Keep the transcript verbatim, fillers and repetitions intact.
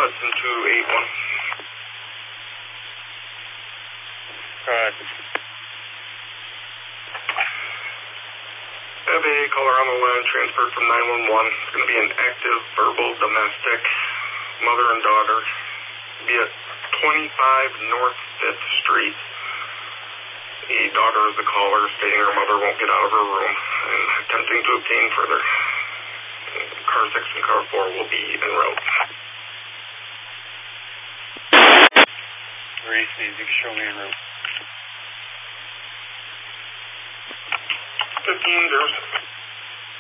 Hudson two eight one. Alright. Have a caller on the line transferred from nine one one. It's going to be an active verbal domestic, mother and daughter. Be at twenty-five North fifth Street. The daughter is the caller, stating her mother won't get out of her room and attempting to obtain further. Car six and car four will be en route. Reese, you can show me en route. fifteen zero six.